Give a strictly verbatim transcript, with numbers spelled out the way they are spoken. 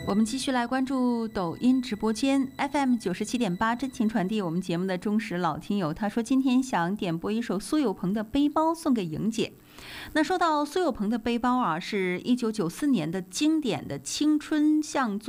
我们继续来关注抖音直播间 F M 九十七点八真情传递我们节目的忠实老听友，他说今天想点播一首苏有朋的背包送给莹姐。那说到苏有朋的背包啊，是一九九四年的经典的青春向